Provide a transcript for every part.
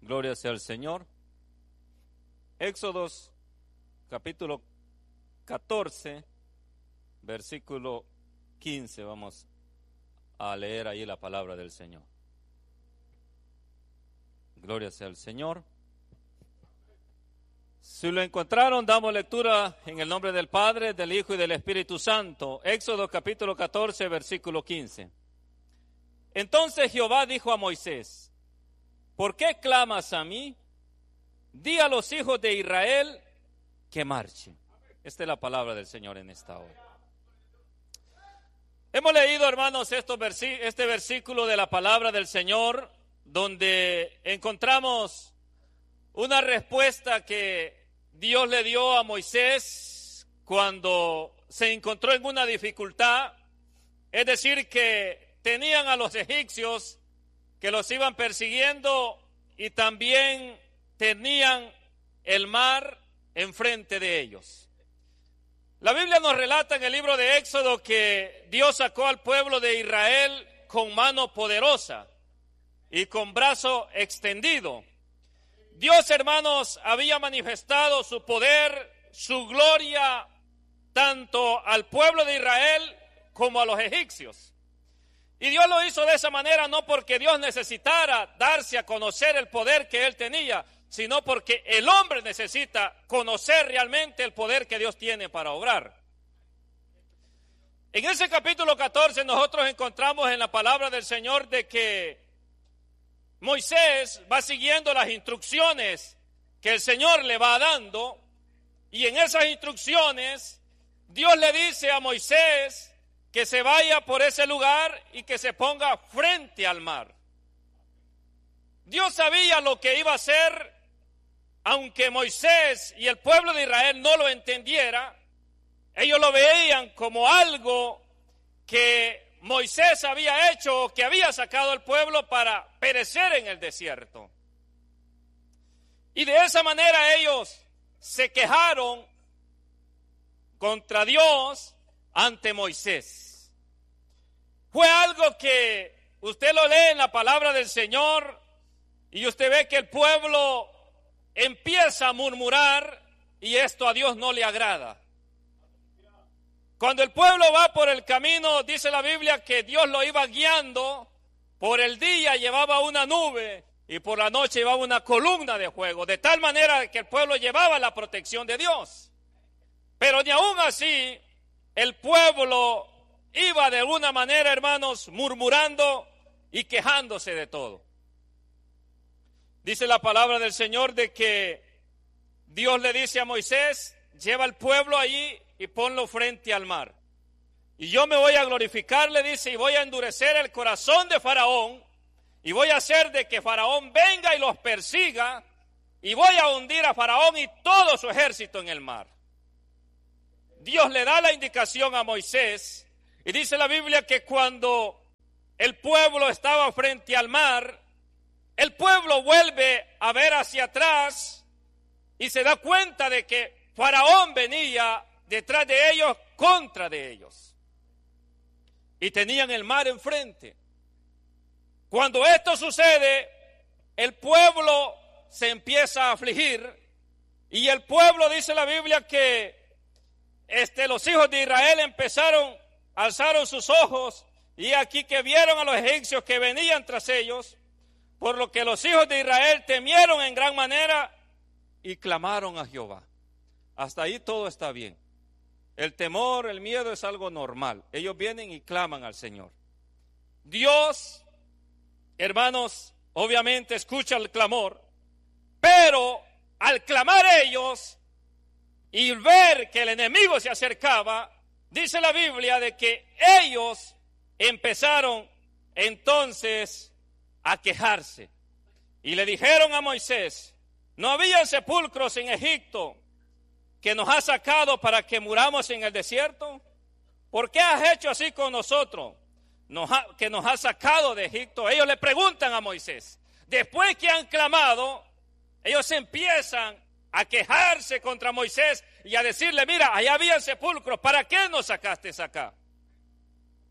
Gloria sea al Señor. Éxodos capítulo 14, versículo 15. Vamos a leer ahí la palabra del Señor. Gloria sea al Señor. Si lo encontraron, damos lectura en el nombre del Padre, del Hijo y del Espíritu Santo. Éxodo capítulo 14, versículo 15. Entonces Jehová dijo a Moisés: ¿por qué clamas a mí? Di a los hijos de Israel que marchen. Esta es la palabra del Señor en esta hora. Hemos leído, hermanos, este versículo de la palabra del Señor, donde encontramos una respuesta que Dios le dio a Moisés cuando se encontró en una dificultad. Es decir, que tenían a los egipcios que los iban persiguiendo y también tenían el mar enfrente de ellos. La Biblia nos relata en el libro de Éxodo que Dios sacó al pueblo de Israel con mano poderosa y con brazo extendido. Dios, hermanos, había manifestado su poder, su gloria, tanto al pueblo de Israel como a los egipcios. Y Dios lo hizo de esa manera no porque Dios necesitara darse a conocer el poder que Él tenía, sino porque el hombre necesita conocer realmente el poder que Dios tiene para obrar. En ese capítulo 14 nosotros encontramos en la palabra del Señor de que Moisés va siguiendo las instrucciones que el Señor le va dando, y en esas instrucciones Dios le dice a Moisés que se vaya por ese lugar y que se ponga frente al mar. Dios sabía lo que iba a hacer, aunque Moisés y el pueblo de Israel no lo entendiera. Ellos lo veían como algo que Moisés había hecho o que había sacado al pueblo para perecer en el desierto. Y de esa manera ellos se quejaron contra Dios ante Moisés. Fue algo que usted lo lee en la palabra del Señor y usted ve que el pueblo empieza a murmurar y esto a Dios no le agrada. Cuando el pueblo va por el camino, dice la Biblia que Dios lo iba guiando. Por el día llevaba una nube y por la noche llevaba una columna de fuego, de tal manera que el pueblo llevaba la protección de Dios. Pero ni aún así el pueblo iba de una manera, hermanos, murmurando y quejándose de todo. Dice la palabra del Señor de que Dios le dice a Moisés: lleva al pueblo allí y ponlo frente al mar. Y yo me voy a glorificar, le dice, y voy a endurecer el corazón de Faraón, y voy a hacer de que Faraón venga y los persiga, y voy a hundir a Faraón y todo su ejército en el mar. Dios le da la indicación a Moisés, y dice la Biblia que cuando el pueblo estaba frente al mar, el pueblo vuelve a ver hacia atrás y se da cuenta de que Faraón venía detrás de ellos, contra de ellos. Y tenían el mar enfrente. Cuando esto sucede, el pueblo se empieza a afligir y el pueblo, dice la Biblia, que los hijos de Israel alzaron sus ojos y aquí que vieron a los egipcios que venían tras ellos, por lo que los hijos de Israel temieron en gran manera y clamaron a Jehová. Hasta ahí todo está bien. El temor, el miedo es algo normal. Ellos vienen y claman al Señor. Dios, hermanos, obviamente escucha el clamor, pero al clamar ellos y ver que el enemigo se acercaba, dice la Biblia de que ellos empezaron entonces a quejarse. Y le dijeron a Moisés: ¿no había sepulcros en Egipto que nos has sacado para que muramos en el desierto? ¿Por qué has hecho así con nosotros, que nos has sacado de Egipto? Ellos le preguntan a Moisés. Después que han clamado, ellos empiezan a quejarse contra Moisés y a decirle: mira, allá había sepulcros, ¿para qué nos sacaste acá?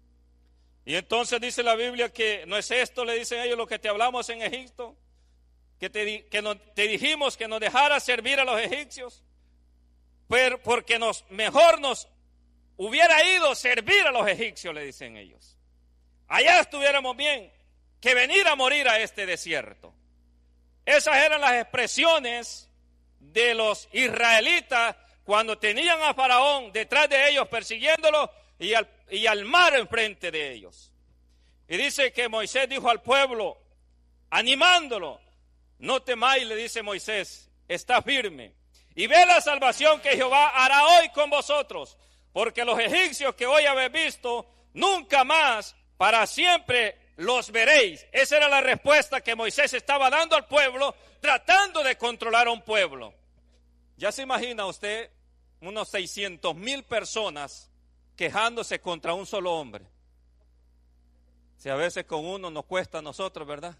Y entonces dice la Biblia que no es esto, le dicen ellos, lo que te hablamos en Egipto. que te dijimos que nos dejaras servir a los egipcios? Pero porque mejor nos hubiera ido servir a los egipcios, le dicen ellos. Allá estuviéramos bien que venir a morir a este desierto. Esas eran las expresiones de los israelitas cuando tenían a Faraón detrás de ellos persiguiéndolo y al mar enfrente de ellos. Y dice que Moisés dijo al pueblo, animándolo, no temáis, le dice Moisés, está firme. Y ve la salvación que Jehová hará hoy con vosotros, porque los egipcios que hoy habéis visto, nunca más, para siempre los veréis. Esa era la respuesta que Moisés estaba dando al pueblo, tratando de controlar a un pueblo. Ya se imagina usted unos 600,000 personas quejándose contra un solo hombre. Si a veces con uno nos cuesta a nosotros, ¿verdad?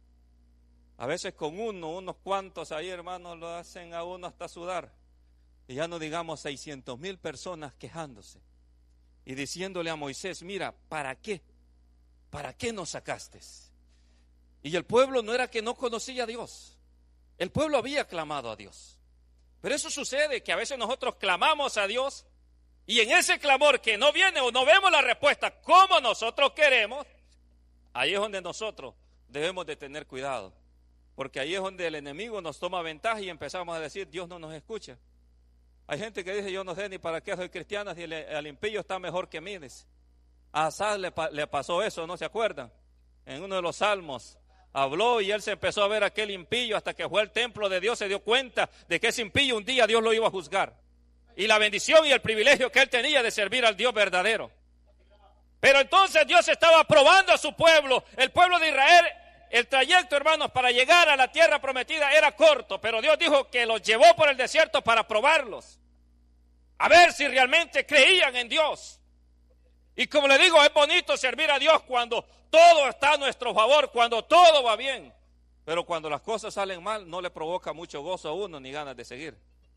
A veces con unos cuantos ahí, hermanos, lo hacen a uno hasta sudar. Y ya no digamos 600,000 personas quejándose y diciéndole a Moisés, mira, ¿para qué? ¿Para qué nos sacaste? Y el pueblo no era que no conocía a Dios. El pueblo había clamado a Dios. Pero eso sucede, que a veces nosotros clamamos a Dios y en ese clamor que no viene o no vemos la respuesta como nosotros queremos, ahí es donde nosotros debemos de tener cuidado. Porque ahí es donde el enemigo nos toma ventaja y empezamos a decir, Dios no nos escucha. Hay gente que dice, yo no sé ni para qué soy cristiana si el impío está mejor que mí. Dice. A Asaf le pasó eso, ¿no se acuerdan? En uno de los salmos habló y él se empezó a ver aquel impío hasta que fue al templo de Dios, se dio cuenta de que ese impío un día Dios lo iba a juzgar. Y la bendición y el privilegio que él tenía de servir al Dios verdadero. Pero entonces Dios estaba probando a su pueblo, el pueblo de Israel. El trayecto, hermanos, para llegar a la tierra prometida era corto, pero Dios dijo que los llevó por el desierto para probarlos. A ver si realmente creían en Dios. Y como le digo, es bonito servir a Dios cuando todo está a nuestro favor, cuando todo va bien. Pero cuando las cosas salen mal, no le provoca mucho gozo a uno ni ganas de seguir.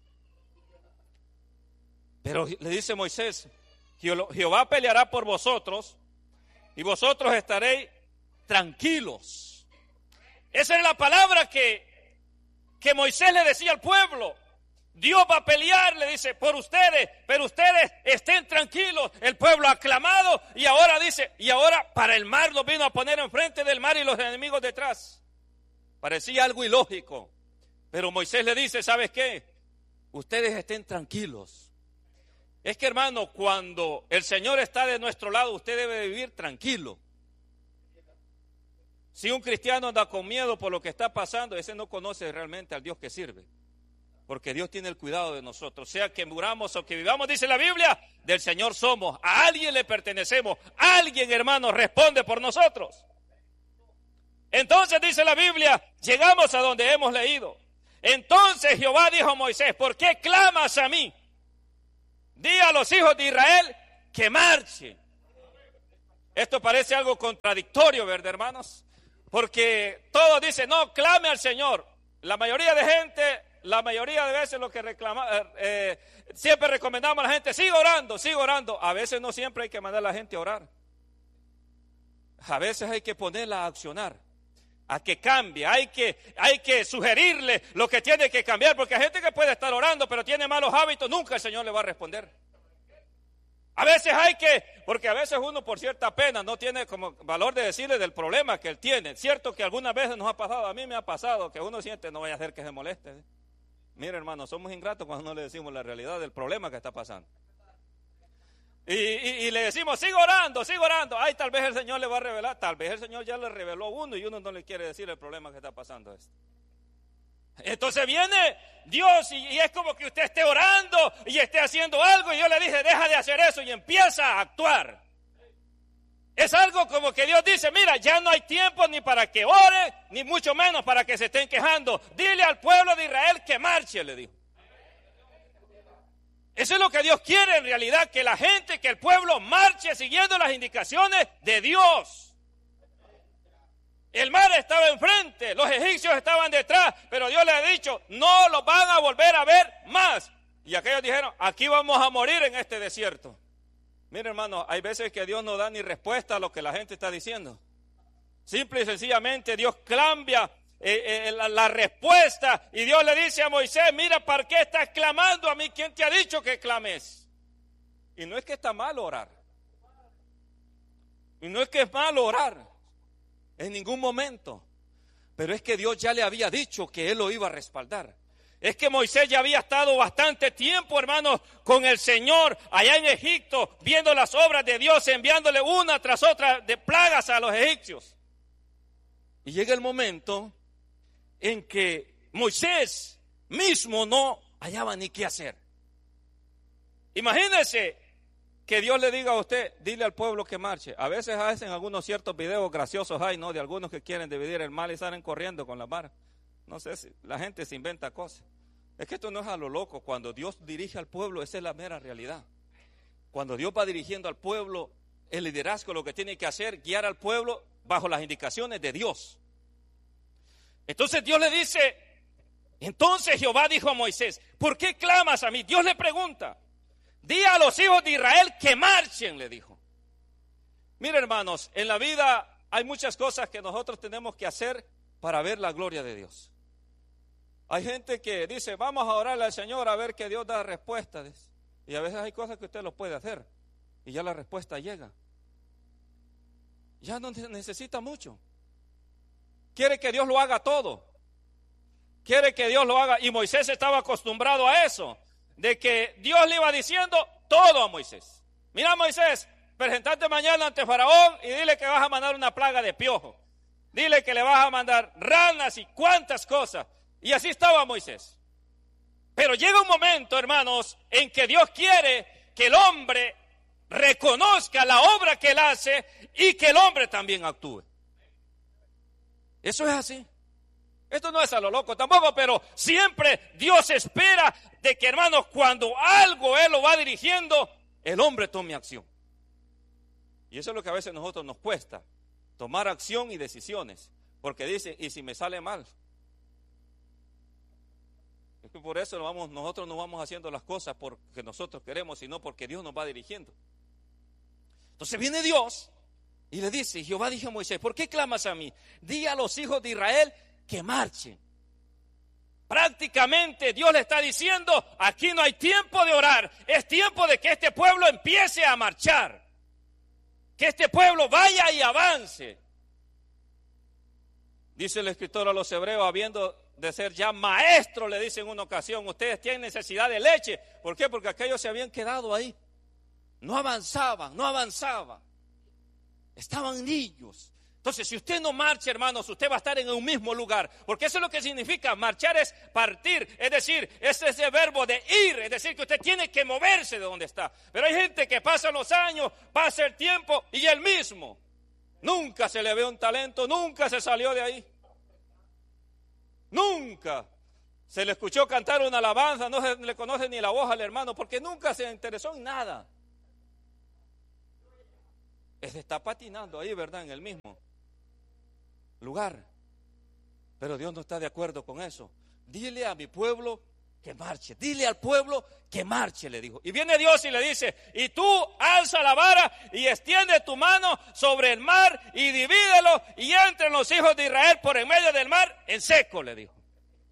Pero le dice Moisés, Jehová peleará por vosotros y vosotros estaréis tranquilos. Esa es la palabra que Moisés le decía al pueblo. Dios va a pelear, le dice, por ustedes, pero ustedes estén tranquilos. El pueblo ha clamado y ahora dice, y ahora para el mar los vino a poner enfrente del mar y los enemigos detrás. Parecía algo ilógico, pero Moisés le dice, ¿sabes qué? Ustedes estén tranquilos. Es que, hermano, cuando el Señor está de nuestro lado, usted debe vivir tranquilo. Si un cristiano anda con miedo por lo que está pasando, ese no conoce realmente al Dios que sirve. Porque Dios tiene el cuidado de nosotros. Sea que muramos o que vivamos, dice la Biblia, del Señor somos. A alguien le pertenecemos. Alguien, hermano, responde por nosotros. Entonces, dice la Biblia, llegamos a donde hemos leído. Entonces Jehová dijo a Moisés, ¿por qué clamas a mí? Di a los hijos de Israel que marchen. Esto parece algo contradictorio, ¿verdad, hermanos? Porque todos dicen, no, clame al Señor. La mayoría de gente, la mayoría de veces lo que reclama, siempre recomendamos a la gente, sigue orando, sigue orando. A veces no siempre hay que mandar a la gente a orar. A veces hay que ponerla a accionar, a que cambie. Hay que sugerirle lo que tiene que cambiar, porque hay gente que puede estar orando, pero tiene malos hábitos, nunca el Señor le va a responder. A veces porque a veces uno por cierta pena no tiene como valor de decirle del problema que él tiene. Cierto que algunas veces nos ha pasado, a mí me ha pasado, que uno siente, no vaya a hacer que se moleste. Mire, hermano, somos ingratos cuando no le decimos la realidad del problema que está pasando. Y le decimos, sigue orando. Ay, tal vez el Señor le va a revelar, tal vez el Señor ya le reveló a uno y uno no le quiere decir el problema que está pasando. Entonces viene Dios y es como que usted esté orando y esté haciendo algo y yo le dije, deja de hacer eso y empieza a actuar. Es algo como que Dios dice, mira, ya no hay tiempo ni para que ore, ni mucho menos para que se estén quejando. Dile al pueblo de Israel que marche, le dijo. Eso es lo que Dios quiere en realidad, que la gente, que el pueblo marche siguiendo las indicaciones de Dios. El mar estaba enfrente, los egipcios estaban detrás, pero Dios les ha dicho, no los van a volver a ver más. Y aquellos dijeron, aquí vamos a morir en este desierto. Mire, hermano, hay veces que Dios no da ni respuesta a lo que la gente está diciendo. Simple y sencillamente Dios la respuesta. Y Dios le dice a Moisés, mira, ¿para qué estás clamando a mí? ¿Quién te ha dicho que clames? Y no es que está mal orar. Y no es que es malo orar. En ningún momento. Pero es que Dios ya le había dicho que Él lo iba a respaldar. Es que Moisés ya había estado bastante tiempo, hermanos, con el Señor allá en Egipto, viendo las obras de Dios, enviándole una tras otra de plagas a los egipcios. Y llega el momento en que Moisés mismo no hallaba ni qué hacer. Imagínese que Dios le diga a usted, dile al pueblo que marche. A veces hacen algunos ciertos videos graciosos, ¿no? De algunos que quieren dividir el mal y salen corriendo con la vara. No sé si la gente se inventa cosas. Es que esto no es a lo loco. Cuando Dios dirige al pueblo, esa es la mera realidad. Cuando Dios va dirigiendo al pueblo, el liderazgo lo que tiene que hacer, guiar al pueblo bajo las indicaciones de Dios. Entonces Dios le dice, entonces Jehová dijo a Moisés, ¿por qué clamas a mí? Dios le pregunta, di a los hijos de Israel que marchen, le dijo. Mira, hermanos, en la vida hay muchas cosas que nosotros tenemos que hacer para ver la gloria de Dios. Hay gente que dice, vamos a orarle al Señor a ver que Dios da respuestas. Y a veces hay cosas que usted lo puede hacer y ya la respuesta llega. Ya no necesita mucho. Quiere que Dios lo haga todo. Quiere que Dios lo haga. Y Moisés estaba acostumbrado a eso, de que Dios le iba diciendo todo a Moisés. Mira, Moisés, presentate mañana ante Faraón y dile que vas a mandar una plaga de piojo. Dile que le vas a mandar ranas y cuantas cosas. Y así estaba Moisés. Pero llega un momento, hermanos, en que Dios quiere que el hombre reconozca la obra que él hace y que el hombre también actúe. Eso es así. Esto no es a lo loco tampoco, pero siempre Dios espera de que, hermanos, cuando algo Él lo va dirigiendo, el hombre tome acción. Y eso es lo que a veces a nosotros nos cuesta, tomar acción y decisiones. Porque dice, ¿y si me sale mal? Es que por eso nosotros no vamos haciendo las cosas porque nosotros queremos, sino porque Dios nos va dirigiendo. Entonces viene Dios y le dice, Jehová dijo a Moisés, ¿por qué clamas a mí? Di a los hijos de Israel que marchen. Prácticamente Dios le está diciendo, aquí no hay tiempo de orar, es tiempo de que este pueblo empiece a marchar. Que este pueblo vaya y avance. Dice el escritor a los hebreos, habiendo de ser ya maestro, le dice en una ocasión, ustedes tienen necesidad de leche. ¿Por qué? Porque aquellos se habían quedado ahí. No avanzaban. Estaban niños. Entonces, si usted no marcha, hermanos, usted va a estar en un mismo lugar. Porque eso es lo que significa. Marchar es partir. Es decir, es ese verbo de ir. Es decir, que usted tiene que moverse de donde está. Pero hay gente que pasa los años, pasa el tiempo y él mismo. Nunca se le ve un talento, nunca se salió de ahí. Nunca se le escuchó cantar una alabanza, no se le conoce ni la voz al hermano, porque nunca se interesó en nada. Está patinando ahí, ¿verdad? En el mismo lugar. Pero Dios no está de acuerdo con eso. Dile a mi pueblo que marche. Dile al pueblo que marche, le dijo. Y viene Dios y le dice, y tú alza la vara y extiende tu mano sobre el mar y divídelo y entren los hijos de Israel por en medio del mar en seco, le dijo.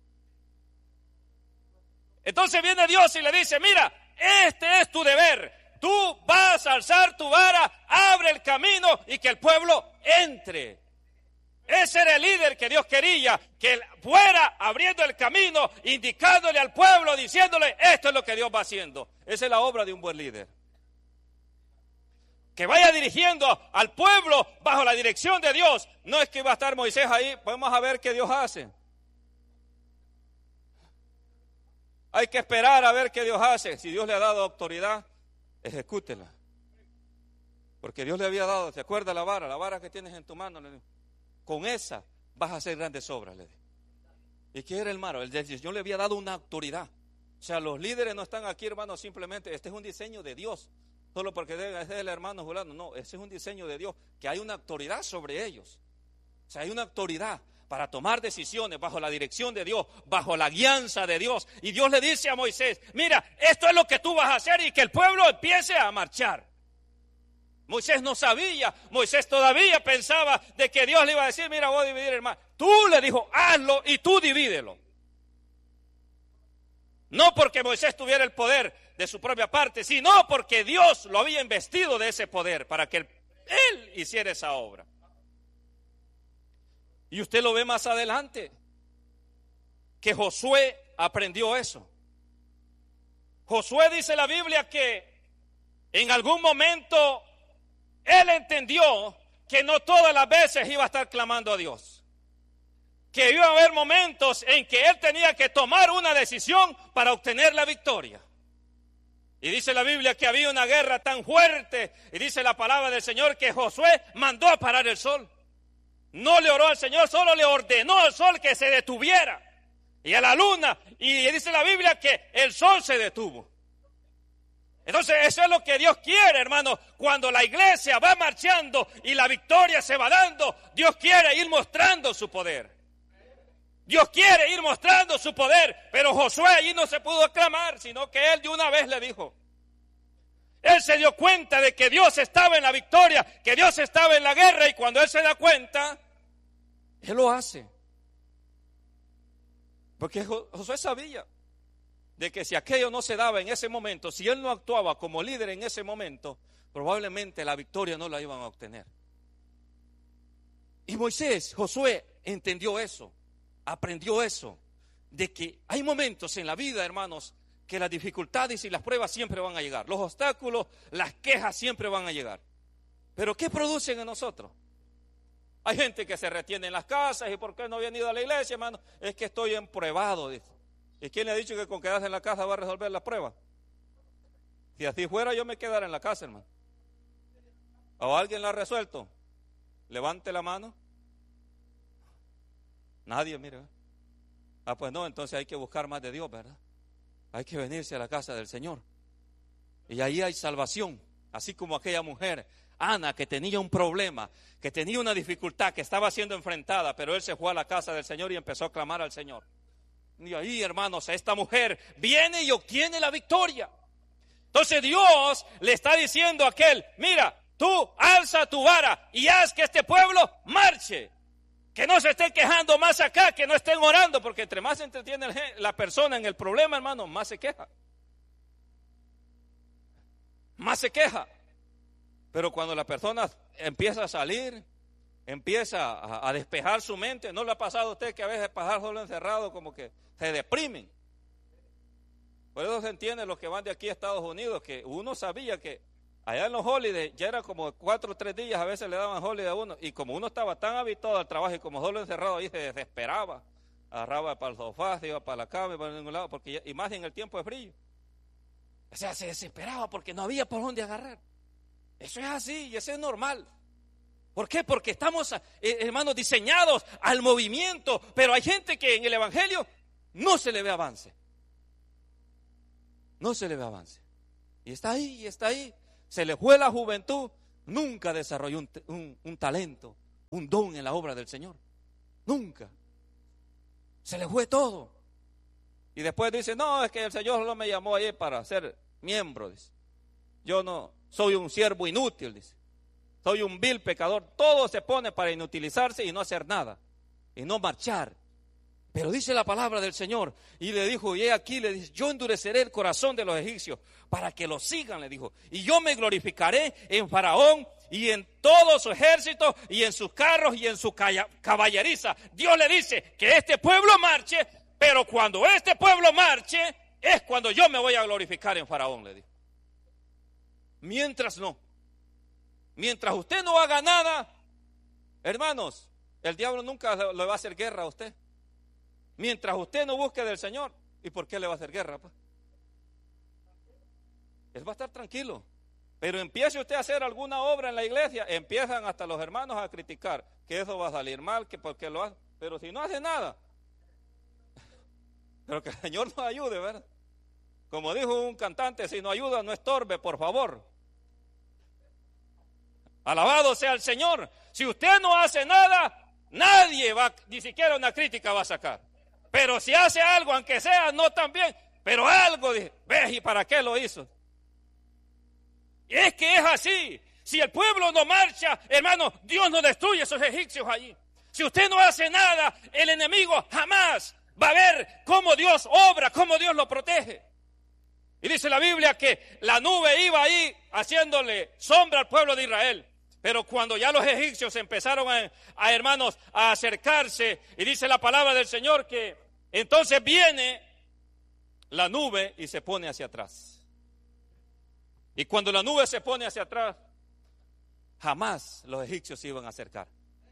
Entonces viene Dios y le dice, mira, este es tu deber. Tú vas a alzar tu vara, abre el camino y que el pueblo entre. Ese era el líder que Dios quería, que él fuera abriendo el camino, indicándole al pueblo, diciéndole, esto es lo que Dios va haciendo. Esa es la obra de un buen líder. Que vaya dirigiendo al pueblo bajo la dirección de Dios. No es que va a estar Moisés ahí, vamos a ver qué Dios hace. Hay que esperar a ver qué Dios hace. Si Dios le ha dado autoridad, ejecútela. Porque Dios le había dado, ¿te acuerdas la vara que tienes en tu mano? Con esa vas a hacer grandes obras, le dije. ¿Y qué era, hermano? El Señor le había dado una autoridad. O sea, los líderes no están aquí, hermano, simplemente, este es un diseño de Dios. Solo porque es el hermano Julano. No, ese es un diseño de Dios, que hay una autoridad sobre ellos. O sea, hay una autoridad para tomar decisiones bajo la dirección de Dios, bajo la guianza de Dios. Y Dios le dice a Moisés, mira, esto es lo que tú vas a hacer y que el pueblo empiece a marchar. Moisés no sabía, Moisés todavía pensaba de que Dios le iba a decir, mira, voy a dividir el mar. Tú le dijo, hazlo y tú divídelo. No porque Moisés tuviera el poder de su propia parte, sino porque Dios lo había investido de ese poder para que él hiciera esa obra. Y usted lo ve más adelante, que Josué aprendió eso. Josué dice la Biblia que en algún momento él entendió que no todas las veces iba a estar clamando a Dios. Que iba a haber momentos en que él tenía que tomar una decisión para obtener la victoria. Y dice la Biblia que había una guerra tan fuerte, y dice la palabra del Señor que Josué mandó a parar el sol. No le oró al Señor, solo le ordenó al sol que se detuviera. Y a la luna, y dice la Biblia que el sol se detuvo. Entonces eso es lo que Dios quiere, hermano. Cuando la iglesia va marchando y la victoria se va dando, Dios quiere ir mostrando su poder. Dios quiere ir mostrando su poder, pero Josué allí no se pudo aclamar, sino que él de una vez le dijo. Él se dio cuenta de que Dios estaba en la victoria, que Dios estaba en la guerra, y cuando él se da cuenta, él lo hace. Porque Josué sabía de que si aquello no se daba en ese momento, si él no actuaba como líder en ese momento, probablemente la victoria no la iban a obtener. Y Josué entendió eso, aprendió eso, de que hay momentos en la vida, hermanos, que las dificultades y las pruebas siempre van a llegar. Los obstáculos, las quejas siempre van a llegar. Pero ¿qué producen en nosotros? Hay gente que se retiene en las casas. ¿Y por qué no he venido a la iglesia, hermano? Es que estoy empruebado, dice. ¿Y quién le ha dicho que con quedarse en la casa va a resolver la prueba? Si así fuera, yo me quedara en la casa, hermano. ¿O alguien la ha resuelto? Levante la mano. Nadie, mire. Ah, pues no, entonces hay que buscar más de Dios, ¿verdad? Hay que venirse a la casa del Señor. Y ahí hay salvación. Así como aquella mujer, Ana, que tenía un problema, que tenía una dificultad, que estaba siendo enfrentada, pero él se fue a la casa del Señor y empezó a clamar al Señor. Y ahí, hermanos, esta mujer viene y obtiene la victoria. Entonces Dios le está diciendo a aquel, mira, tú alza tu vara y haz que este pueblo marche. Que no se estén quejando más acá, que no estén orando, porque entre más se entretiene la persona en el problema, hermano, más se queja. Más se queja. Pero cuando la persona empieza a salir, empieza a despejar su mente, ¿no le ha pasado a usted que a veces pasar solo encerrado como que se deprimen? Por eso se entiende los que van de aquí a Estados Unidos, que uno sabía que allá en los holidays ya era como 4 o 3 días, a veces le daban holiday a uno, y como uno estaba tan habituado al trabajo y como solo encerrado ahí se desesperaba, agarraba para el sofá, se iba para la cama, para ningún lado, porque y más en el tiempo de frío. O sea, se desesperaba porque no había por dónde agarrar. Eso es así y eso es normal. ¿Por qué? Porque estamos, hermanos, diseñados al movimiento, pero hay gente que en el Evangelio no se le ve avance. No se le ve avance. Y está ahí, y está ahí. Se le fue la juventud, nunca desarrolló un talento, un don en la obra del Señor. Nunca. Se le fue todo. Y después dice, no, es que el Señor no me llamó ahí para ser miembro, dice. Yo no, soy un siervo inútil, dice. Soy un vil pecador. Todo se pone para inutilizarse y no hacer nada. Y no marchar. Pero dice la palabra del Señor, y le dijo, y aquí le dice, yo endureceré el corazón de los egipcios para que lo sigan, le dijo, y yo me glorificaré en Faraón y en todo su ejército y en sus carros y en su caballeriza. Dios le dice que este pueblo marche, pero cuando este pueblo marche es cuando yo me voy a glorificar en Faraón, le dijo. Mientras no, mientras usted no haga nada, hermanos, el diablo nunca le va a hacer guerra a usted. Mientras usted no busque del Señor, ¿y por qué le va a hacer guerra, pa? Él va a estar tranquilo. Pero empiece usted a hacer alguna obra en la iglesia, empiezan hasta los hermanos a criticar que eso va a salir mal, que por qué lo hace. Pero si no hace nada, pero que el Señor nos ayude, ¿verdad? Como dijo un cantante, si no ayuda, no estorbe, por favor. Alabado sea el Señor. Si usted no hace nada, nadie va, ni siquiera una crítica va a sacar. Pero si hace algo, aunque sea no tan bien, pero algo, ves, ¿y para qué lo hizo? Y es que es así. Si el pueblo no marcha, hermano, Dios no destruye a esos egipcios allí. Si usted no hace nada, el enemigo jamás va a ver cómo Dios obra, cómo Dios lo protege. Y dice la Biblia que la nube iba ahí haciéndole sombra al pueblo de Israel. Pero cuando ya los egipcios empezaron a hermanos, a acercarse, y dice la palabra del Señor que entonces viene la nube y se pone hacia atrás. Y cuando la nube se pone hacia atrás, jamás los egipcios se iban a acercar.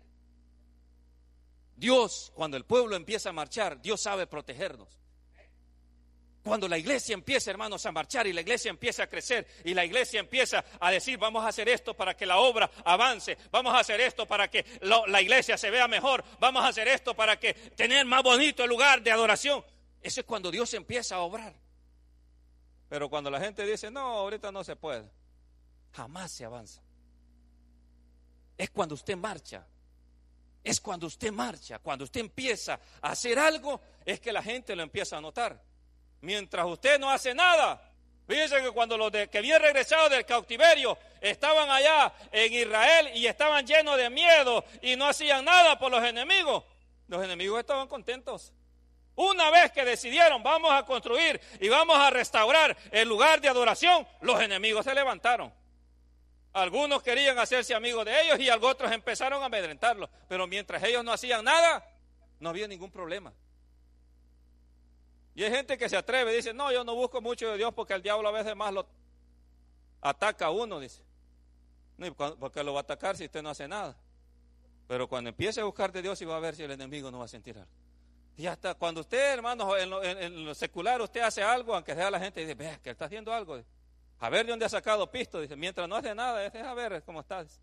Dios, cuando el pueblo empieza a marchar, Dios sabe protegernos. Cuando la iglesia empieza, hermanos, a marchar y la iglesia empieza a crecer y la iglesia empieza a decir, vamos a hacer esto para que la obra avance, vamos a hacer esto para que la iglesia se vea mejor, vamos a hacer esto para que tener más bonito el lugar de adoración. Eso es cuando Dios empieza a obrar. Pero cuando la gente dice, no, ahorita no se puede, jamás se avanza. Es cuando usted marcha. Es cuando usted marcha, cuando usted empieza a hacer algo, es que la gente lo empieza a notar. Mientras usted no hace nada, fíjense que cuando los que habían regresado del cautiverio estaban allá en Israel y estaban llenos de miedo y no hacían nada por los enemigos estaban contentos. Una vez que decidieron, vamos a construir y vamos a restaurar el lugar de adoración, los enemigos se levantaron. Algunos querían hacerse amigos de ellos y otros empezaron a amedrentarlos. Pero mientras ellos no hacían nada, no había ningún problema. Y hay gente que se atreve y dice, no, yo no busco mucho de Dios porque el diablo a veces más lo ataca a uno, dice. No, porque lo va a atacar si usted no hace nada. Pero cuando empiece a buscar de Dios y va a ver si el enemigo no va a sentir algo. Y hasta cuando usted, hermanos, en lo secular usted hace algo, aunque sea la gente dice, vea que está haciendo algo. A ver de dónde ha sacado pisto. Dice, mientras no hace nada, dice, a ver cómo está. Dice.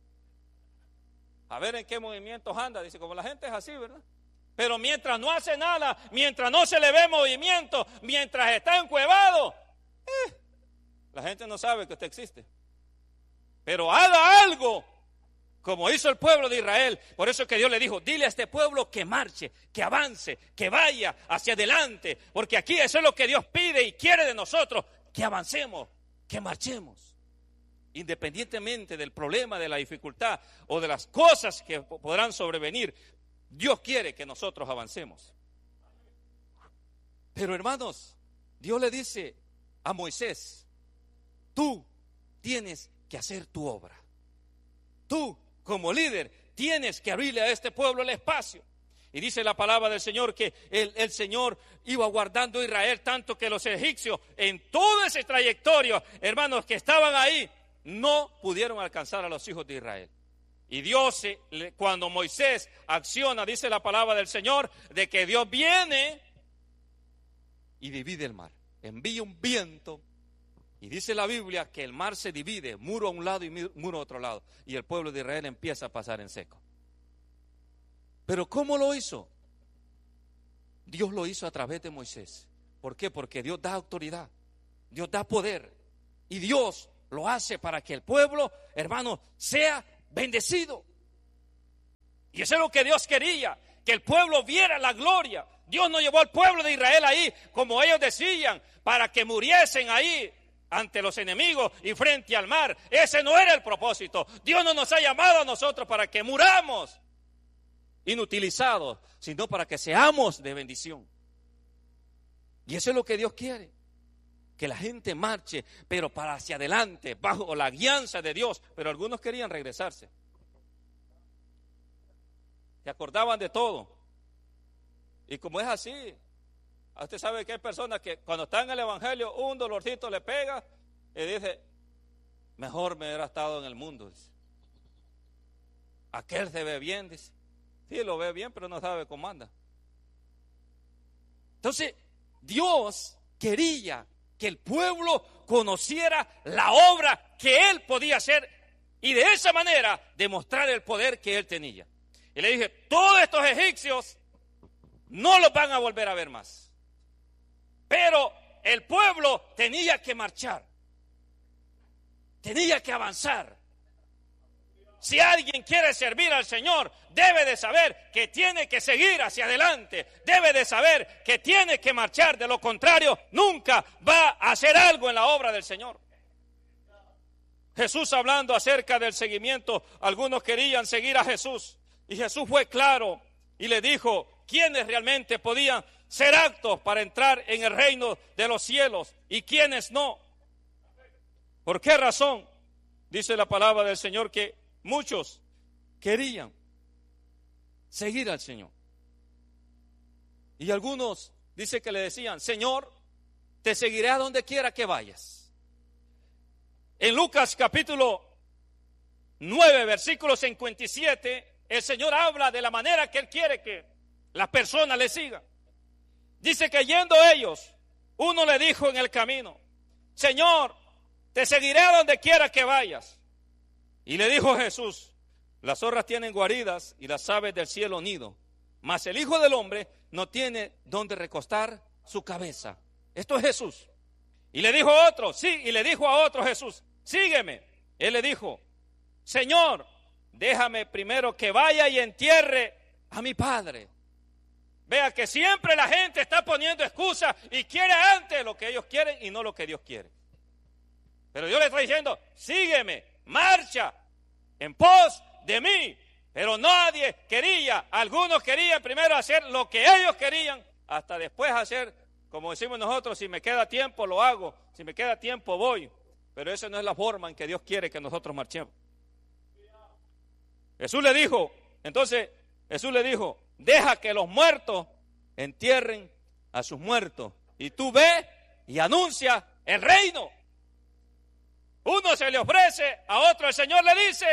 A ver en qué movimientos anda. Dice, como la gente es así, ¿verdad? Pero mientras no hace nada, mientras no se le ve movimiento, mientras está encuevado, la gente no sabe que usted existe. Pero haga algo, como hizo el pueblo de Israel. Por eso es que Dios le dijo, dile a este pueblo que marche, que avance, que vaya hacia adelante. Porque aquí eso es lo que Dios pide y quiere de nosotros, que avancemos, que marchemos. Independientemente del problema, de la dificultad o de las cosas que podrán sobrevenir, Dios quiere que nosotros avancemos. Pero hermanos, Dios le dice a Moisés, tú tienes que hacer tu obra. Tú, como líder, tienes que abrirle a este pueblo el espacio. Y dice la palabra del Señor que el Señor iba guardando a Israel, tanto que los egipcios en toda esa trayectoria, hermanos, que estaban ahí, no pudieron alcanzar a los hijos de Israel. Y Dios, cuando Moisés acciona, dice la palabra del Señor, de que Dios viene y divide el mar. Envía un viento y dice la Biblia que el mar se divide, muro a un lado y muro a otro lado. Y el pueblo de Israel empieza a pasar en seco. ¿Pero cómo lo hizo? Dios lo hizo a través de Moisés. ¿Por qué? Porque Dios da autoridad, Dios da poder. Y Dios lo hace para que el pueblo, hermano, sea bendecido. Y eso es lo que Dios quería, que el pueblo viera la gloria. Dios no llevó al pueblo de Israel ahí, como ellos decían, para que muriesen ahí ante los enemigos y frente al mar. Ese no era el propósito. Dios no nos ha llamado a nosotros para que muramos inutilizados, sino para que seamos de bendición. Y eso es lo que Dios quiere, que la gente marche, pero para hacia adelante, bajo la guianza de Dios. Pero algunos querían regresarse. Se acordaban de todo. Y como es así, usted sabe que hay personas que cuando están en el evangelio, un dolorcito le pega y dice, mejor me hubiera estado en el mundo. Dice. Aquel se ve bien, dice. Sí, lo ve bien, pero no sabe cómo anda. Entonces, Dios quería que el pueblo conociera la obra que Él podía hacer y de esa manera demostrar el poder que Él tenía. Y le dije, todos estos egipcios no los van a volver a ver más. Pero el pueblo tenía que marchar, tenía que avanzar. Si alguien quiere servir al Señor, debe de saber que tiene que seguir hacia adelante, debe de saber que tiene que marchar, de lo contrario, nunca va a hacer algo en la obra del Señor. Jesús hablando acerca del seguimiento, algunos querían seguir a Jesús. Y Jesús fue claro y le dijo quiénes realmente podían ser aptos para entrar en el reino de los cielos y quiénes no. ¿Por qué razón? Dice la palabra del Señor que muchos querían seguir al Señor. Y algunos dice que le decían: Señor, te seguiré a donde quiera que vayas. En Lucas capítulo 9, versículo 57, el Señor habla de la manera que Él quiere que las personas le sigan. Dice que yendo ellos, uno le dijo en el camino: Señor, te seguiré a donde quiera que vayas. Y le dijo Jesús: las zorras tienen guaridas y las aves del cielo nido, mas el Hijo del Hombre no tiene donde recostar su cabeza. Esto es Jesús. Y le dijo a otro, sí, y le dijo a otro Jesús: sígueme. Él le dijo: Señor, déjame primero que vaya y entierre a mi padre. Vea que siempre la gente está poniendo excusas y quiere antes lo que ellos quieren y no lo que Dios quiere. Pero Dios le está diciendo: sígueme, marcha en pos de mí. Pero nadie quería, algunos querían primero hacer lo que ellos querían, hasta después hacer, como decimos nosotros, si me queda tiempo lo hago, si me queda tiempo voy. Pero esa no es la forma en que Dios quiere que nosotros marchemos. Jesús le dijo, deja que los muertos entierren a sus muertos. Y tú ve y anuncia el reino. Uno se le ofrece, a otro el Señor le dice: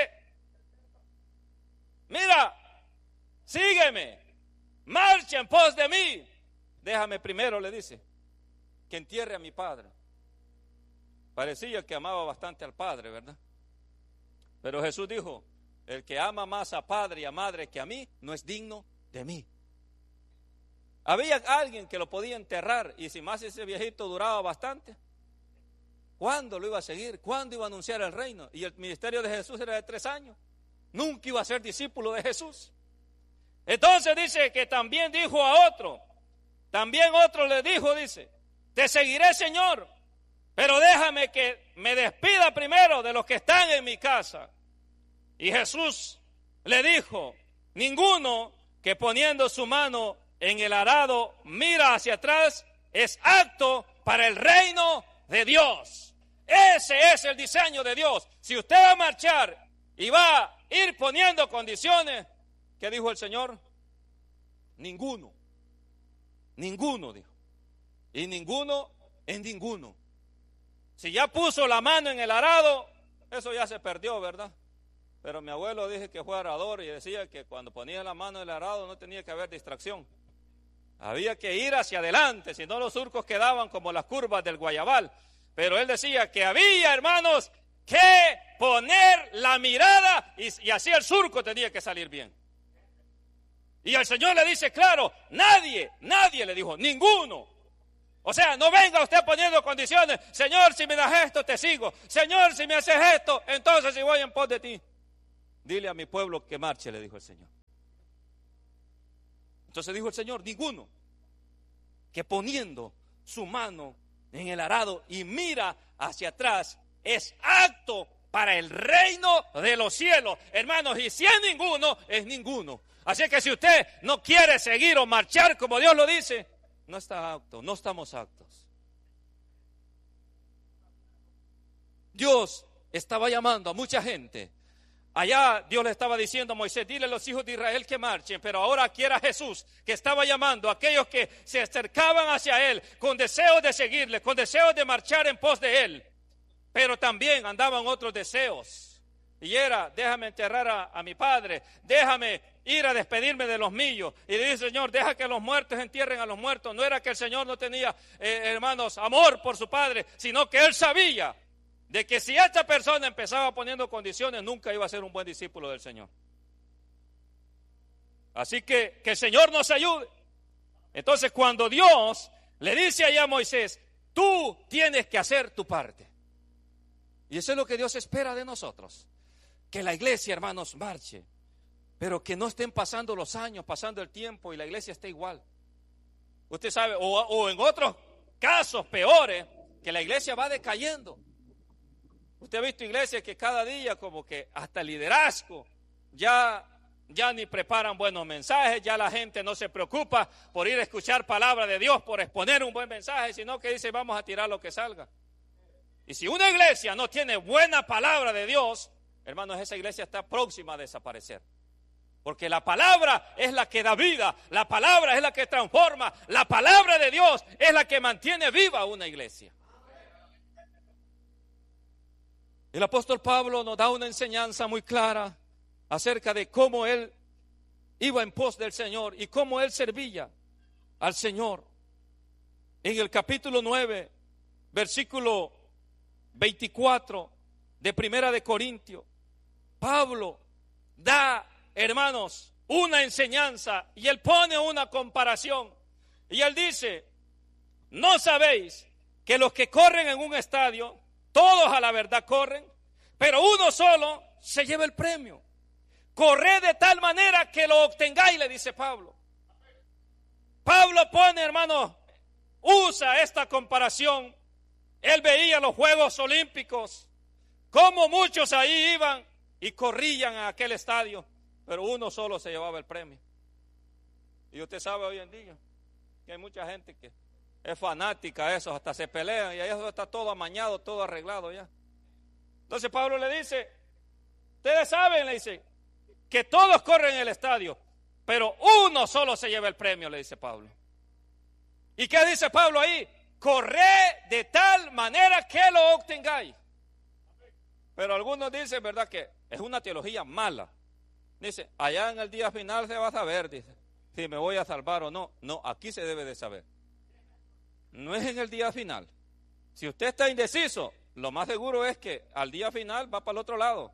mira, sígueme, marcha en pos de mí. Déjame primero, le dice, que entierre a mi padre. Parecía que amaba bastante al padre, ¿verdad? Pero Jesús dijo: el que ama más a padre y a madre que a mí, no es digno de mí. Había alguien que lo podía enterrar, y si más ese viejito duraba bastante, ¿cuándo lo iba a seguir? ¿Cuándo iba a anunciar el reino? Y el ministerio de Jesús era de 3 años. Nunca iba a ser discípulo de Jesús. Entonces dice que también dijo a otro, también otro le dijo, dice: te seguiré, Señor, pero déjame que me despida primero de los que están en mi casa. Y Jesús le dijo: ninguno que poniendo su mano en el arado mira hacia atrás es apto para el reino de Dios. Ese es el diseño de Dios. Si usted va a marchar y va a ir poniendo condiciones, ¿qué dijo el Señor? Ninguno dijo. Y ninguno en ninguno. Si ya puso la mano en el arado, eso ya se perdió, ¿verdad? Pero mi abuelo dije que fue arador y decía que cuando ponía la mano en el arado no tenía que haber distracción. Había que ir hacia adelante, si no los surcos quedaban como las curvas del Guayabal. Pero él decía que había, hermanos, que poner la mirada y así el surco tenía que salir bien. Y el Señor le dice claro: nadie le dijo, ninguno. O sea, no venga usted poniendo condiciones: Señor, si me das esto, te sigo. Señor, si me haces esto, entonces si voy en pos de ti. Dile a mi pueblo que marche, le dijo el Señor. Entonces dijo el Señor: ninguno que poniendo su mano en el arado y mira hacia atrás es apto para el reino de los cielos. Hermanos, y si es ninguno, es ninguno. Así que si usted no quiere seguir o marchar como Dios lo dice, no está apto, no estamos aptos. Dios estaba llamando a mucha gente. Allá Dios le estaba diciendo a Moisés: dile a los hijos de Israel que marchen. Pero ahora aquí era Jesús que estaba llamando a aquellos que se acercaban hacia Él con deseos de seguirle, con deseos de marchar en pos de Él. Pero también andaban otros deseos. Y era: déjame enterrar a mi padre, déjame ir a despedirme de los míos. Y le dice: Señor, deja que los muertos entierren a los muertos. No era que el Señor no tenía, hermanos, amor por su padre, sino que Él sabía de que si esta persona empezaba poniendo condiciones, nunca iba a ser un buen discípulo del Señor. Así que el Señor nos ayude. Entonces, cuando Dios le dice allá a Moisés: tú tienes que hacer tu parte. Y eso es lo que Dios espera de nosotros. Que la iglesia, hermanos, marche. Pero que no estén pasando los años, pasando el tiempo y la iglesia esté igual. Usted sabe, o en otros casos peores, que la iglesia va decayendo. Usted ha visto iglesias que cada día como que hasta el liderazgo ya ni preparan buenos mensajes, ya la gente no se preocupa por ir a escuchar palabra de Dios, por exponer un buen mensaje, sino que dice vamos a tirar lo que salga. Y si una iglesia no tiene buena palabra de Dios, hermanos, esa iglesia está próxima a desaparecer. Porque la palabra es la que da vida, la palabra es la que transforma, la palabra de Dios es la que mantiene viva una iglesia. El apóstol Pablo nos da una enseñanza muy clara acerca de cómo él iba en pos del Señor y cómo él servía al Señor. En el capítulo 9, versículo 24 de Primera de Corintios, Pablo da, hermanos, una enseñanza y él pone una comparación. Y él dice, ¿no sabéis que los que corren en un estadio, todos a la verdad corren, pero uno solo se lleva el premio? Corred de tal manera que lo obtengáis, le dice Pablo. Pablo pone, hermano, usa esta comparación. Él veía los Juegos Olímpicos, como muchos ahí iban y corrían a aquel estadio, pero uno solo se llevaba el premio. Y usted sabe hoy en día que hay mucha gente que es fanática a eso, hasta se pelean y ahí eso está todo amañado, todo arreglado ya. Entonces Pablo le dice, ustedes saben, le dice, que todos corren en el estadio, pero uno solo se lleva el premio, le dice Pablo. ¿Y qué dice Pablo ahí? Corred de tal manera que lo obtengáis. Pero algunos dicen, ¿verdad?, que es una teología mala. Dice, allá en el día final se va a saber, dice, si me voy a salvar o no. No, aquí se debe de saber. No es en el día final. Si usted está indeciso, lo más seguro es que al día final va para el otro lado.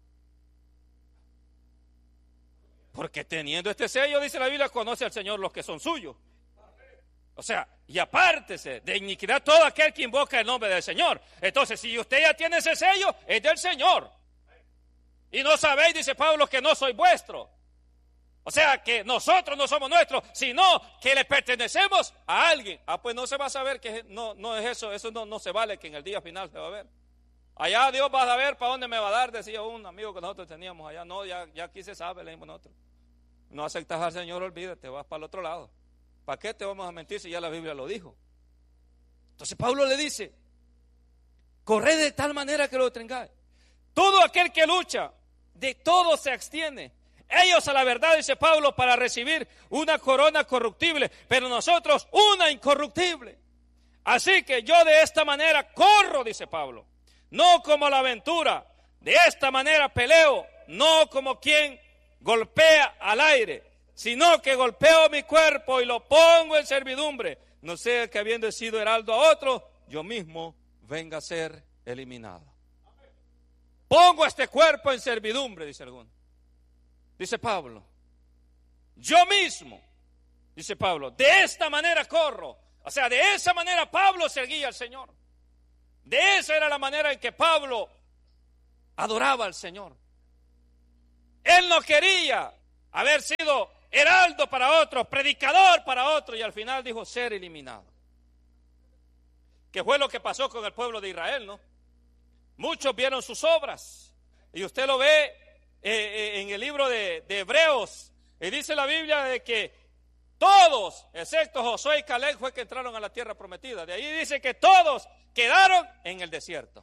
Porque teniendo este sello, dice la Biblia, conoce al Señor los que son suyos. O sea, y apártese de iniquidad todo aquel que invoca el nombre del Señor. Entonces, si usted ya tiene ese sello, es del Señor. Y no sabéis, dice Pablo, que no soy vuestro. O sea, que nosotros no somos nuestros, sino que le pertenecemos a alguien. Ah, pues no se va a saber que no es eso no se vale, que en el día final se va a ver. Allá Dios va a saber para dónde me va a dar, decía un amigo que nosotros teníamos allá. No, ya aquí se sabe, le dijimos nosotros. No aceptas al Señor, olvídate, vas para el otro lado. ¿Para qué te vamos a mentir si ya la Biblia lo dijo? Entonces Pablo le dice, corred de tal manera que lo obtengáis. Todo aquel que lucha, de todo se abstiene. Ellos a la verdad, dice Pablo, para recibir una corona corruptible, pero nosotros una incorruptible. Así que yo de esta manera corro, dice Pablo, no como la aventura. De esta manera peleo, no como quien golpea al aire, sino que golpeo mi cuerpo y lo pongo en servidumbre, no sea que habiendo sido heraldo a otro, yo mismo venga a ser eliminado. Pongo este cuerpo en servidumbre, dice alguno. Dice Pablo, yo mismo, dice Pablo, de esta manera corro. O sea, de esa manera Pablo seguía al Señor. De esa era la manera en que Pablo adoraba al Señor. Él no quería haber sido heraldo para otros, predicador para otros, y al final dijo ser eliminado. Que fue lo que pasó con el pueblo de Israel, ¿no? Muchos vieron sus obras, y usted lo ve en el libro de Hebreos, y dice la Biblia de que todos, excepto Josué y Caleb, fue que entraron a la tierra prometida. De ahí dice que todos quedaron en el desierto.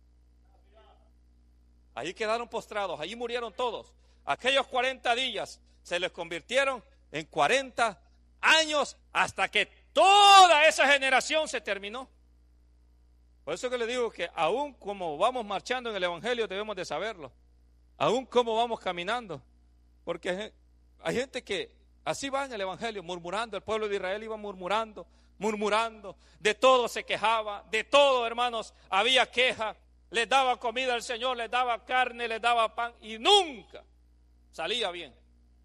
Ahí quedaron postrados, allí murieron todos. Aquellos 40 días se les convirtieron en 40 años hasta que toda esa generación se terminó. Por eso que le digo que aún como vamos marchando en el Evangelio debemos de saberlo. Aún como vamos caminando. Porque hay gente que así va en el Evangelio, murmurando. El pueblo de Israel iba murmurando, de todo se quejaba, de todo, hermanos, había queja. Les daba comida al Señor, les daba carne, les daba pan y nunca salía bien.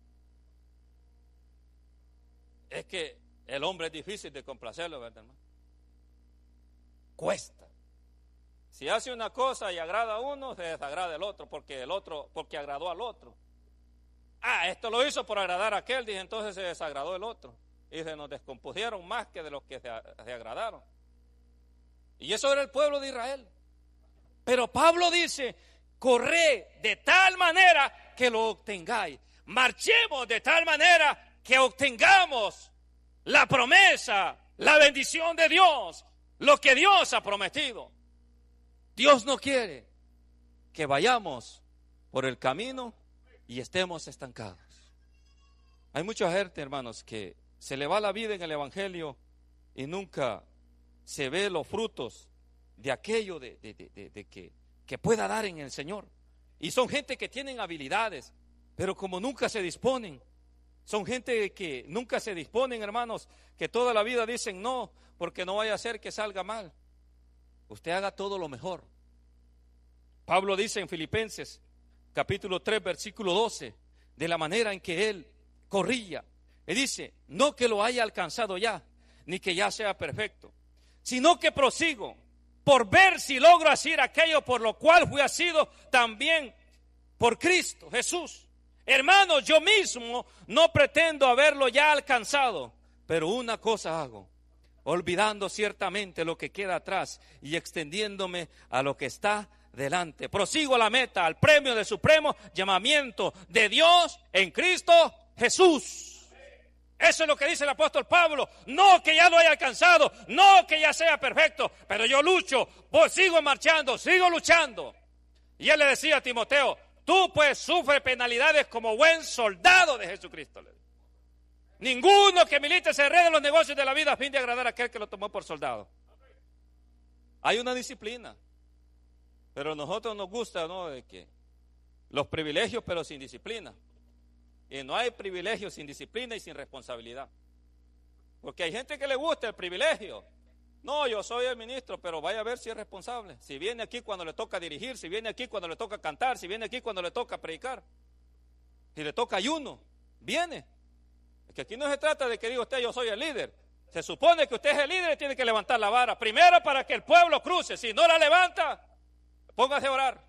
Es que el hombre es difícil de complacerlo, ¿verdad, hermano? Cuesta. Si hace una cosa y agrada a uno, se desagrada el otro, porque agradó al otro. Esto lo hizo por agradar a aquel, dije, entonces se desagradó el otro. Y se nos descompusieron más que de los que se agradaron. Y eso era el pueblo de Israel. Pero Pablo dice, corred de tal manera que lo obtengáis. Marchemos de tal manera que obtengamos la promesa, la bendición de Dios, lo que Dios ha prometido. Dios no quiere que vayamos por el camino y estemos estancados. Hay mucha gente, hermanos, que se le va la vida en el evangelio y nunca se ve los frutos de aquello que pueda dar en el Señor. Y son gente que tienen habilidades, pero como nunca se disponen, son gente que nunca se disponen, hermanos, que toda la vida dicen no, porque no vaya a ser que salga mal. Usted haga todo lo mejor. Pablo dice en Filipenses, capítulo 3, versículo 12, de la manera en que él corría. Él dice, no que lo haya alcanzado ya, ni que ya sea perfecto, sino que prosigo por ver si logro hacer aquello por lo cual fui asido también por Cristo Jesús. Hermanos, yo mismo no pretendo haberlo ya alcanzado, pero una cosa hago, olvidando ciertamente lo que queda atrás y extendiéndome a lo que está delante. Prosigo a la meta, al premio del supremo llamamiento de Dios en Cristo Jesús. Eso es lo que dice el apóstol Pablo. No que ya lo haya alcanzado, no que ya sea perfecto, pero yo lucho, sigo marchando, sigo luchando. Y él le decía a Timoteo, tú pues sufres penalidades como buen soldado de Jesucristo. Ninguno que milite se enrede en los negocios de la vida a fin de agradar a aquel que lo tomó por soldado. Hay una disciplina, pero a nosotros nos gusta, ¿no?, de que los privilegios pero sin disciplina. Y no hay privilegio sin disciplina y sin responsabilidad. Porque hay gente que le gusta el privilegio. No, yo soy el ministro, pero vaya a ver si es responsable. Si viene aquí cuando le toca dirigir, si viene aquí cuando le toca cantar, si viene aquí cuando le toca predicar, si le toca ayuno, viene. Es que aquí no se trata de que diga usted yo soy el líder. Se supone que usted es el líder y tiene que levantar la vara. Primero para que el pueblo cruce. Si no la levanta, póngase a orar.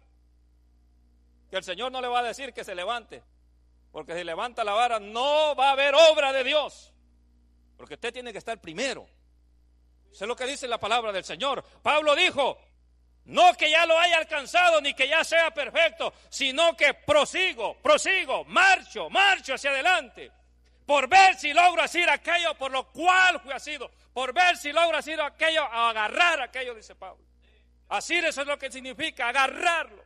Que el Señor no le va a decir que se levante. Porque si levanta la vara no va a haber obra de Dios. Porque usted tiene que estar primero. Eso es lo que dice la palabra del Señor. Pablo dijo, no que ya lo haya alcanzado ni que ya sea perfecto, sino que prosigo, marcho hacia adelante. Por ver si logro hacer aquello por lo cual fui asido. Por ver si logro hacer aquello, agarrar aquello, dice Pablo. Asir, eso es lo que significa, agarrarlo.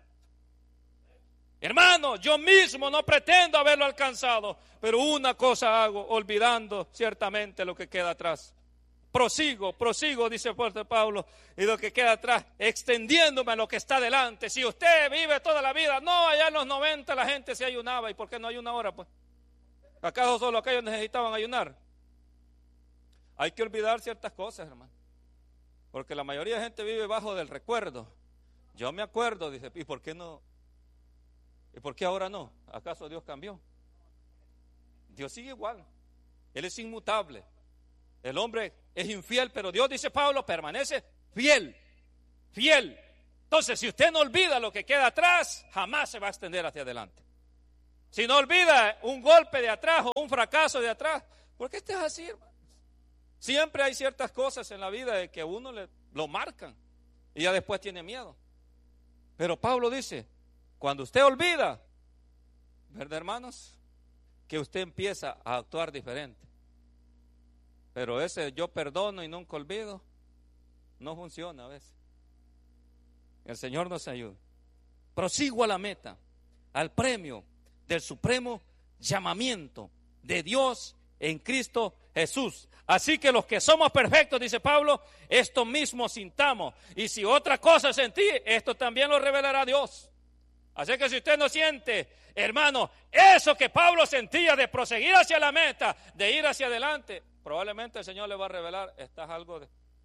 Hermano, yo mismo no pretendo haberlo alcanzado, pero una cosa hago, olvidando ciertamente lo que queda atrás. Prosigo, dice el apóstol Pablo, y lo que queda atrás, extendiéndome a lo que está delante. Si usted vive toda la vida, no, allá en los 90 la gente se ayunaba, ¿y por qué no ayuna ahora, pues? ¿Acaso solo aquellos necesitaban ayunar? Hay que olvidar ciertas cosas, hermano, porque la mayoría de gente vive bajo del recuerdo. Yo me acuerdo, dice, ¿y por qué no? ¿Y por qué ahora no? ¿Acaso Dios cambió? Dios sigue igual. Él es inmutable. El hombre es infiel, pero Dios, dice Pablo, permanece fiel. Entonces, si usted no olvida lo que queda atrás, jamás se va a extender hacia adelante. Si no olvida un golpe de atrás o un fracaso de atrás, ¿por qué estás así, hermano? Siempre hay ciertas cosas en la vida de que a uno lo marcan y ya después tiene miedo. Pero Pablo dice, cuando usted olvida, ¿verdad, hermanos? Que usted empieza a actuar diferente. Pero ese yo perdono y nunca olvido, no funciona a veces. El Señor nos ayuda. Prosigo a la meta, al premio del supremo llamamiento de Dios en Cristo Jesús. Así que los que somos perfectos, dice Pablo, esto mismo sintamos. Y si otra cosa sentí, esto también lo revelará Dios. Así que si usted no siente, hermano, eso que Pablo sentía de proseguir hacia la meta, de ir hacia adelante, probablemente el Señor le va a revelar, estás algo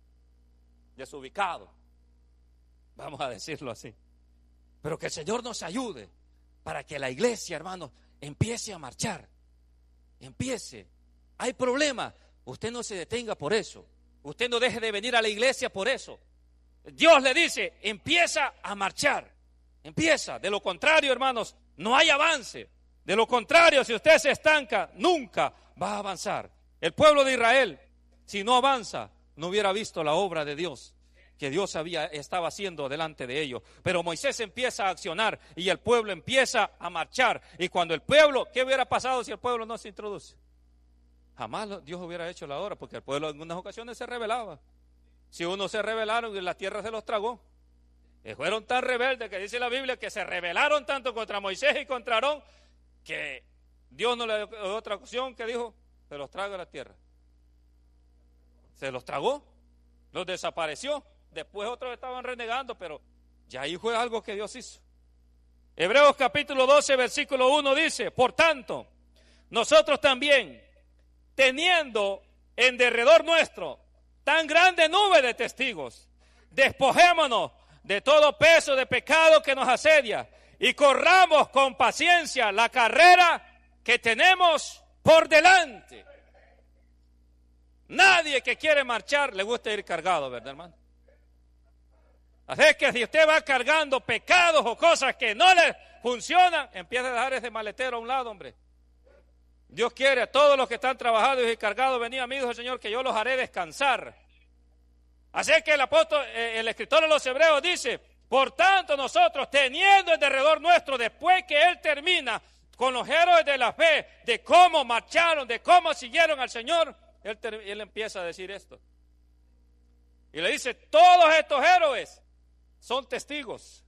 desubicado. Vamos a decirlo así. Pero que el Señor nos ayude para que la iglesia, hermano, empiece a marchar. Empiece. Hay problemas. Usted no se detenga por eso. Usted no deje de venir a la iglesia por eso. Dios le dice, empieza a marchar. Empieza. De lo contrario, hermanos, no hay avance. De lo contrario, si usted se estanca, nunca va a avanzar. El pueblo de Israel, si no avanza, no hubiera visto la obra de Dios. que Dios estaba haciendo delante de ellos. Pero Moisés empieza a accionar y el pueblo empieza a marchar. Y cuando el pueblo, ¿qué hubiera pasado si el pueblo no se introduce? Jamás Dios hubiera hecho la obra, porque el pueblo en algunas ocasiones se rebelaba. Si unos se rebelaron y la tierra se los tragó. Y fueron tan rebeldes que dice la Biblia que se rebelaron tanto contra Moisés y contra Aarón que Dios no le dio otra opción que dijo, se los traga la tierra. Se los tragó, los desapareció. Después otros estaban renegando, pero ya ahí fue algo que Dios hizo. Hebreos capítulo 12, versículo 1 dice, por tanto, nosotros también, teniendo en derredor nuestro tan grande nube de testigos, despojémonos de todo peso de pecado que nos asedia y corramos con paciencia la carrera que tenemos por delante. Nadie que quiere marchar le gusta ir cargado, ¿verdad, hermano? Así es que si usted va cargando pecados o cosas que no le funcionan, empieza a dejar ese maletero a un lado, hombre. Dios quiere a todos los que están trabajados y cargados, venid a mí, dijo el Señor, que yo los haré descansar. Así es que el apóstol, el escritor de los Hebreos dice, por tanto nosotros, teniendo en derredor nuestro, después que él termina con los héroes de la fe, de cómo marcharon, de cómo siguieron al Señor, él empieza a decir esto. Y le dice, todos estos héroes son testigos.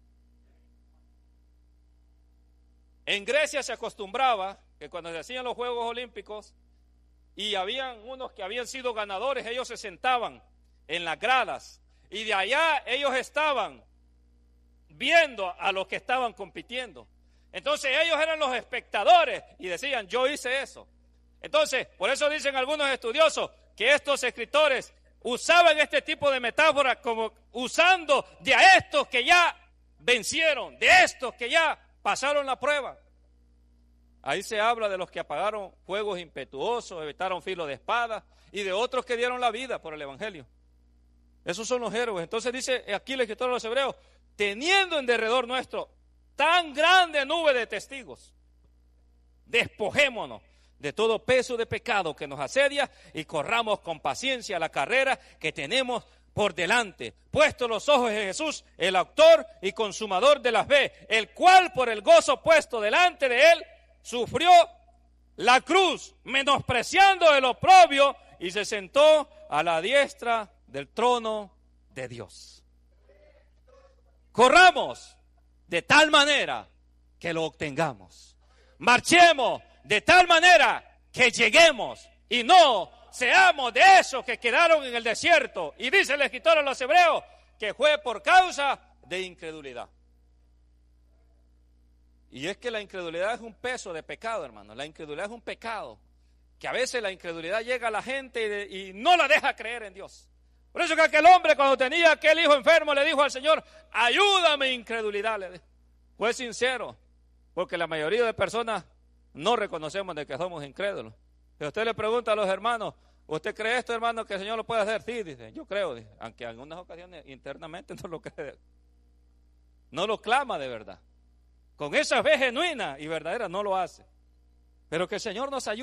En Grecia se acostumbraba que cuando se hacían los Juegos Olímpicos y habían unos que habían sido ganadores, ellos se sentaban en las gradas y de allá ellos estaban viendo a los que estaban compitiendo. Entonces ellos eran los espectadores y decían, yo hice eso. Entonces, por eso dicen algunos estudiosos que estos escritores usaban este tipo de metáforas como usando de a estos que ya vencieron, de estos que ya pasaron la prueba. Ahí se habla de los que apagaron fuegos impetuosos, evitaron filo de espada y de otros que dieron la vida por el evangelio. Esos son los héroes. Entonces dice aquí el escritor de los Hebreos, teniendo en derredor nuestro tan grande nube de testigos, despojémonos de todo peso de pecado que nos asedia y corramos con paciencia la carrera que tenemos por delante, puesto los ojos en Jesús, el autor y consumador de la fe, el cual por el gozo puesto delante de él sufrió la cruz, menospreciando el oprobio, y se sentó a la diestra del trono de Dios. Corramos de tal manera que lo obtengamos. Marchemos de tal manera que lleguemos y no seamos de esos que quedaron en el desierto. Y dice el escritor a los Hebreos que fue por causa de incredulidad. Y es que la incredulidad es un peso de pecado, hermano. La incredulidad es un pecado. Que a veces la incredulidad llega a la gente y no la deja creer en Dios. Por eso que aquel hombre cuando tenía aquel hijo enfermo le dijo al Señor, ayúdame incredulidad. Le dijo. Fue sincero, porque la mayoría de personas no reconocemos de que somos incrédulos. Si usted le pregunta a los hermanos, ¿usted cree esto, hermano, que el Señor lo puede hacer? Sí, dice, yo creo, dice, aunque en algunas ocasiones internamente no lo cree. No lo clama de verdad. Con esa fe genuina y verdadera no lo hace. Pero que el Señor nos ayude.